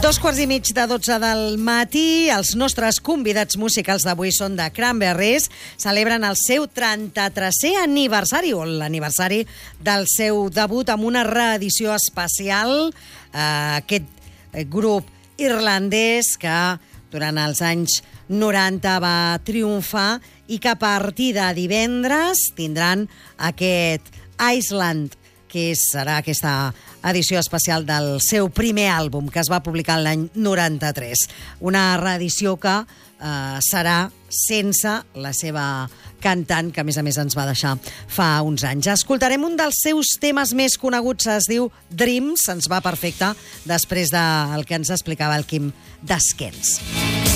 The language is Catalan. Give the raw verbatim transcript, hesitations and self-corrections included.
Dos quarts i mig de dotze del matí, els nostres convidats musicals d'avui són de Cranberries, celebren el seu trenta-tresè aniversari, o l'aniversari del seu debut amb una reedició especial. Eh, aquest grup irlandès que durant els anys noranta va triomfar i que a partir de divendres tindran aquest Island, que serà aquesta edició especial del seu primer àlbum, que es va publicar l'any noranta-tres. Una reedició que eh, serà sense la seva cantant, que a més a més ens va deixar fa uns anys. Escoltarem un dels seus temes més coneguts, es diu Dreams, ens va perfecte després del que ens explicava el Quim d'Esquens.